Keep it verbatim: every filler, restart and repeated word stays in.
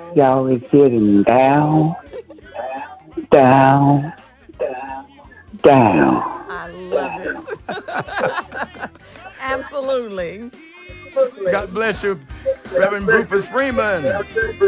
Y'all is getting down, down, down. I love it. Absolutely. God bless you, Reverend Rufus Freeman.